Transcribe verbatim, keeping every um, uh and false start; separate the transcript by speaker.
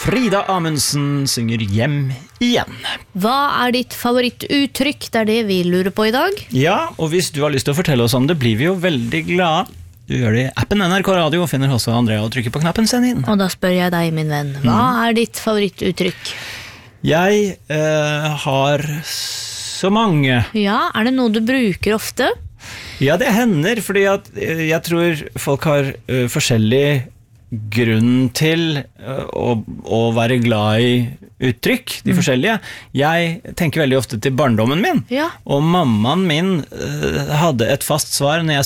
Speaker 1: Frida Amundsen synger hjem igjen.
Speaker 2: Hva er ditt favorittuttrykk? Det er det vi lurer på i dag.
Speaker 1: Ja, og hvis du har lyst til å fortelle oss om det, blir vi jo veldig glade. Du gjør det i appen N R K Radio og finner også Andrea og trykker på knappen Send inn.
Speaker 2: Og da spør jeg deg, min venn, hva
Speaker 1: Mm.
Speaker 2: er ditt favorittuttrykk?
Speaker 1: Jeg eh, har så mange.
Speaker 2: Ja, er det noe du bruker ofte?
Speaker 1: Ja, det hender, fordi at eh, jeg tror folk har eh, forskjellig grunn til eh, å, å være glad i uttrykk, de forskjellige. Jeg tenker veldig ofte til barndommen min,
Speaker 2: Ja.
Speaker 1: og mammaen min eh, hadde et fast svar når jeg